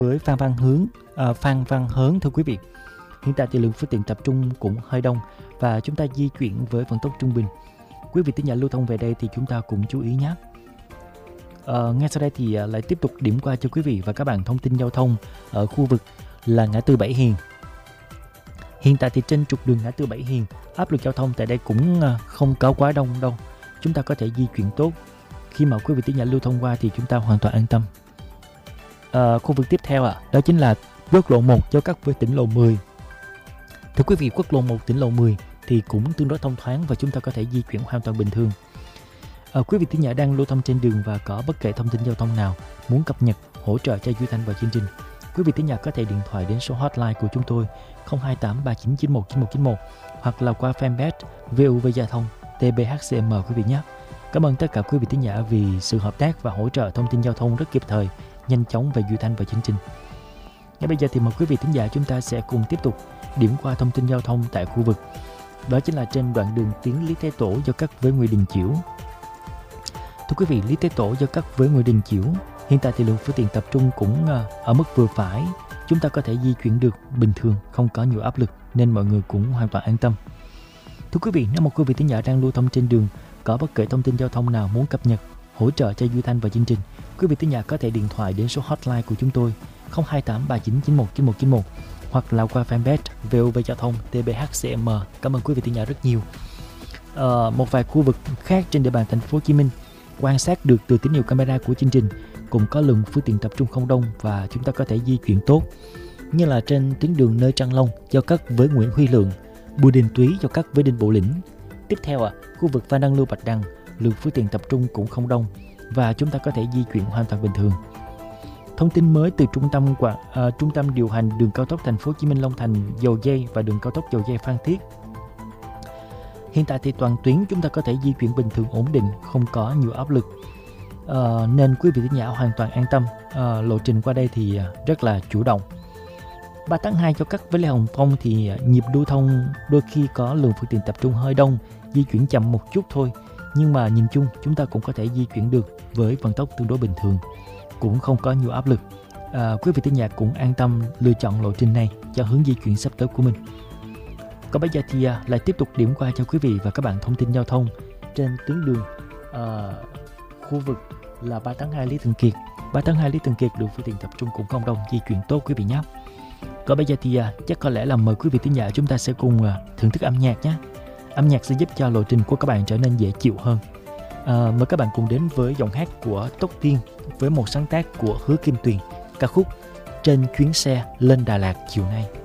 với Phan Văn Hớn thưa quý vị. Hiện tại thì lượng phương tiện tập trung cũng hơi đông và chúng ta di chuyển với vận tốc trung bình. Quý vị thính giả lưu thông về đây thì chúng ta cũng chú ý nhé. Ngay sau đây thì lại tiếp tục điểm qua cho quý vị và các bạn thông tin giao thông ở khu vực là ngã tư Bảy Hiền. Hiện tại thì trên trục đường ngã tư Bảy Hiền, áp lực giao thông tại đây cũng không có quá đông đâu. Chúng ta có thể di chuyển tốt. Khi mà quý vị thính giả lưu thông qua thì chúng ta hoàn toàn an tâm. Khu vực tiếp theo đó chính là quốc lộ 1 giao cắt với tỉnh lộ 10. Thưa quý vị, quốc lộ 1 tỉnh lộ 10 thì cũng tương đối thông thoáng và chúng ta có thể di chuyển hoàn toàn bình thường. Quý vị thính giả đang lưu thông trên đường và có bất kể thông tin giao thông nào muốn cập nhật hỗ trợ cho Duy Thanh vào chương trình, quý vị thính giả có thể điện thoại đến số hotline của chúng tôi 028 3991 9191 hoặc là qua fanpage VUV Giao thông TBHCM quý vị nhé. Cảm ơn tất cả quý vị thính giả vì sự hợp tác và hỗ trợ thông tin giao thông rất kịp thời, nhanh chóng về Duy Thanh và chương trình. Ngay bây giờ thì mời quý vị thính giả chúng ta sẽ cùng tiếp tục điểm qua thông tin giao thông tại khu vực. Đó chính là trên đoạn đường tuyến Lý Thái Tổ giao cắt với Nguyễn Đình Chiểu. Thưa quý vị, Lý Thái Tổ giao cắt với Nguyễn Đình Chiểu, hiện tại thì lượng phương tiện tập trung cũng ở mức vừa phải. Chúng ta có thể di chuyển được bình thường, không có nhiều áp lực nên mọi người cũng hoàn toàn an tâm. Thưa quý vị, nếu một quý vị thính giả đang lưu thông trên đường có bất kể thông tin giao thông nào muốn cập nhật hỗ trợ cho Duy Thanh và chương trình, quý vị thính giả có thể điện thoại đến số hotline của chúng tôi 028 3991 9191 hoặc là qua fanpage VUV Giao thông TBHCM. Cảm ơn quý vị thính giả rất nhiều. Một vài khu vực khác trên địa bàn thành phố Hồ Chí Minh quan sát được từ tín hiệu camera của chương trình cũng có lượng phương tiện tập trung không đông và chúng ta có thể di chuyển tốt, như là trên tuyến đường nơi Trăng Long giao cắt với Nguyễn Huy Lượng, Bùi Đình Túy giao cắt với Đinh Bộ Lĩnh. Tiếp theo khu vực Phan Đăng Lưu Bạch Đằng, lượng phương tiện tập trung cũng không đông và chúng ta có thể di chuyển hoàn toàn bình thường. Thông tin mới từ trung tâm điều hành đường cao tốc thành phố Hồ Chí Minh Long Thành Dầu Giây và đường cao tốc Dầu Giây Phan Thiết. Hiện tại thì toàn tuyến chúng ta có thể di chuyển bình thường ổn định, không có nhiều áp lực. Nên quý vị thính giả hoàn toàn an tâm. Lộ trình qua đây thì rất là chủ động. 3 tháng 2 giao cắt với Lê Hồng Phong thì nhịp lưu thông đôi khi có lượng phương tiện tập trung hơi đông, di chuyển chậm một chút thôi. Nhưng mà nhìn chung chúng ta cũng có thể di chuyển được với vận tốc tương đối bình thường, cũng không có nhiều áp lực. Quý vị thính giả cũng an tâm lựa chọn lộ trình này cho hướng di chuyển sắp tới của mình. Còn bây giờ thì lại tiếp tục điểm qua cho quý vị và các bạn thông tin giao thông trên tuyến đường khu vực là 3 tháng 2 Lý Thường Kiệt. 3 tháng 2 Lý Thường Kiệt lượng phương tiện tập trung cũng không đông, di chuyển tốt quý vị nhé. Còn bây giờ thì chắc có lẽ là mời quý vị thính giả chúng ta sẽ cùng thưởng thức âm nhạc nhé. Âm nhạc sẽ giúp cho lộ trình của các bạn trở nên dễ chịu hơn. Mời các bạn cùng đến với giọng hát của Tốc Tiên với một sáng tác của Hứa Kim Tuyền, ca khúc Trên chuyến xe lên Đà Lạt chiều nay.